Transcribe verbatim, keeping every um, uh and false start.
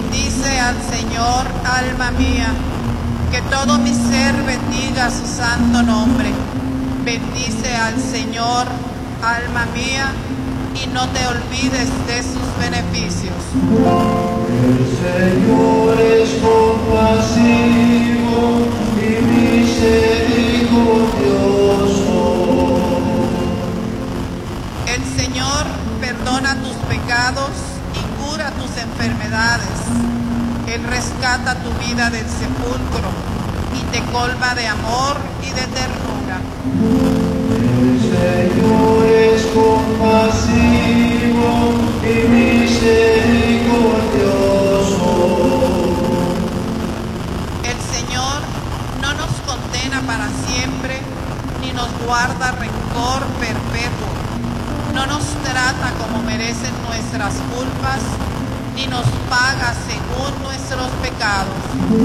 Bendice al Señor, alma mía, que todo mi ser bendiga su santo nombre. Bendice al Señor, alma mía, y no te olvides de sus beneficios. El Señor es compasivo y misericordioso. El Señor perdona tus pecados y cura tus enfermedades. Él rescata tu vida del sepulcro y te colma de amor y de ternura. El Señor es compasivo y misericordioso. El Señor no nos condena para siempre, ni nos guarda rencor perpetuo. No nos trata como merecen nuestras culpas, ni nos paga según nuestros pecados.